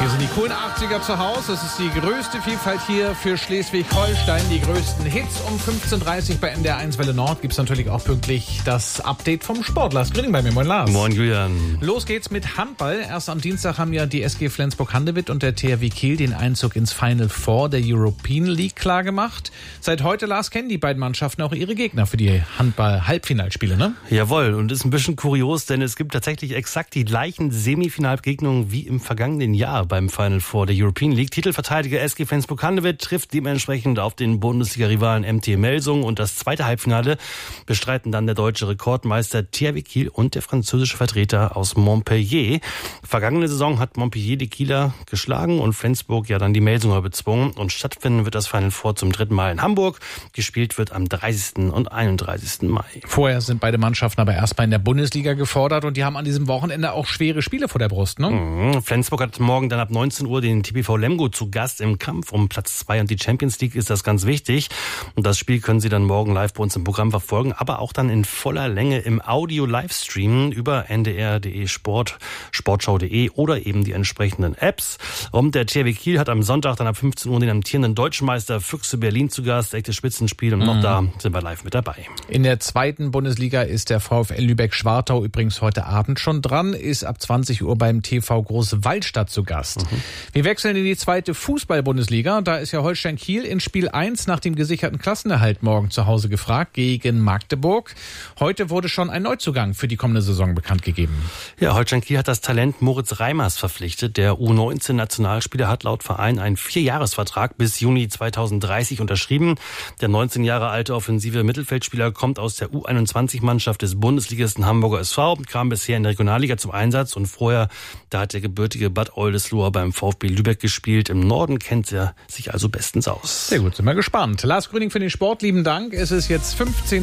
Hier sind die coolen 80er zu Hause. Es ist die größte Vielfalt hier für Schleswig-Holstein. Die größten Hits um 15.30 Uhr bei NDR 1 Welle Nord. Gibt es natürlich auch pünktlich das Update vom Sport. Lars Grüning bei mir. Moin Lars. Moin Julian. Los geht's mit Handball. Erst am Dienstag haben ja die SG Flensburg-Handewitt und der THW Kiel den Einzug ins Final Four der European League klargemacht. Seit heute, Lars, kennen die beiden Mannschaften auch ihre Gegner für die Handball-Halbfinalspiele, ne? Jawohl, und ist ein bisschen kurios, denn es gibt tatsächlich exakt die gleichen Semifinalbegegnungen wie im vergangenen Jahr beim Final Four der European League. Titelverteidiger SG Flensburg-Handewitt trifft dementsprechend auf den Bundesliga-Rivalen MT Melsungen und das zweite Halbfinale bestreiten dann der deutsche Rekordmeister THW Kiel und der französische Vertreter aus Montpellier. Vergangene Saison hat Montpellier die Kieler geschlagen und Flensburg ja dann die Melsunger bezwungen und stattfinden wird das Final Four zum dritten Mal in Hamburg. Gespielt wird am 30. und 31. Mai. Vorher sind beide Mannschaften aber erstmal in der Bundesliga gefordert und die haben an diesem Wochenende auch schwere Spiele vor der Brust, ne? Flensburg hat morgen dann ab 19 Uhr den TBV Lemgo zu Gast im Kampf um Platz 2 und die Champions League ist das ganz wichtig. Und das Spiel können Sie dann morgen live bei uns im Programm verfolgen, aber auch dann in voller Länge im Audio-Livestream über ndr.de Sport, sportschau.de oder eben die entsprechenden Apps. Und der THW Kiel hat am Sonntag dann ab 15 Uhr den amtierenden Deutschen Meister Füchse Berlin zu Gast. Echtes Spitzenspiel und auch da sind wir live mit dabei. In der zweiten Bundesliga ist der VfL Lübeck-Schwartau übrigens heute Abend schon dran, ist ab 20 Uhr beim TV Große Waldstadt zu Gast. Wir wechseln in die zweite Fußball-Bundesliga. Da ist ja Holstein Kiel in Spiel 1 nach dem gesicherten Klassenerhalt morgen zu Hause gefragt gegen Magdeburg. Heute wurde schon ein Neuzugang für die kommende Saison bekannt gegeben. Ja, Holstein Kiel hat das Talent Moritz Reimers verpflichtet. Der U19-Nationalspieler hat laut Verein einen 4-Jahres-Vertrag bis Juni 2030 unterschrieben. Der 19 Jahre alte offensive Mittelfeldspieler kommt aus der U21-Mannschaft des Bundesligisten Hamburger SV, kam bisher in der Regionalliga zum Einsatz und vorher, da hat der gebürtige Bad Oldesloe beim VfB Lübeck gespielt. Im Norden kennt er sich also bestens aus. Sehr gut, sind wir gespannt. Lars Grüning für den Sport, lieben Dank. Es ist jetzt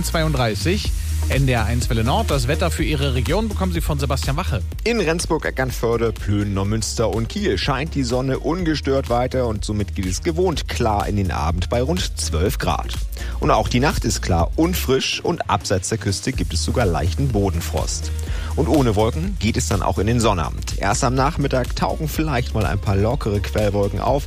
15.32 Uhr. NDR 1 Welle Nord. Das Wetter für Ihre Region bekommen Sie von Sebastian Wache. In Rendsburg, Eckernförde, Plön, Neumünster und Kiel scheint die Sonne ungestört weiter und somit geht es gewohnt klar in den Abend bei rund 12 Grad. Und auch die Nacht ist klar und frisch und abseits der Küste gibt es sogar leichten Bodenfrost. Und ohne Wolken geht es dann auch in den Sonnabend. Erst am Nachmittag tauchen vielleicht mal ein paar lockere Quellwolken auf.